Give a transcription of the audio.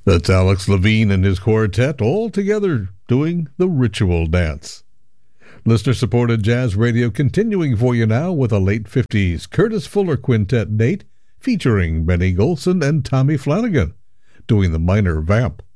That's Alex Levine and his quartet all together doing the Ritual Dance. Listener-supported jazz radio continuing for you now with a late 50s Curtis Fuller Quintet date featuring Benny Golson and Tommy Flanagan doing the minor vamp.